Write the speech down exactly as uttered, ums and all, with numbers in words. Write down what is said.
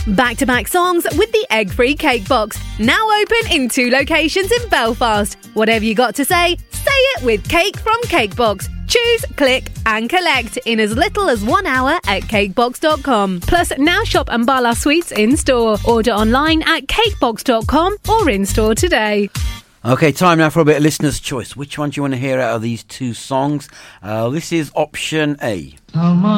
Back-to-back songs with the egg-free Cake Box. Now open in two locations in Belfast. Whatever you got to say, say it with Cake from Cake Box. Choose, click and collect in as little as one hour at cakebox dot com. Plus, now shop Ambala Sweets in-store. Order online at cakebox dot com or in-store today. Okay, time now for a bit of listener's choice. Which one do you want to hear out of these two songs? Uh, this is option A.